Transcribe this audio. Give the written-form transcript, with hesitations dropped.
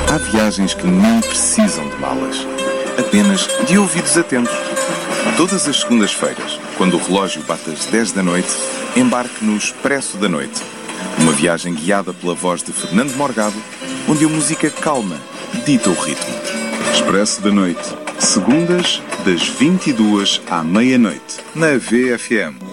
Há viagens que nem precisam de malas, apenas de ouvidos atentos. Todas as segundas-feiras, quando o relógio bate às 10 da noite, embarque no Expresso da Noite. Uma viagem guiada pela voz de Fernando Morgado, onde a música calma dita o ritmo. Expresso da Noite, segundas, das 22 à meia-noite, na VFM.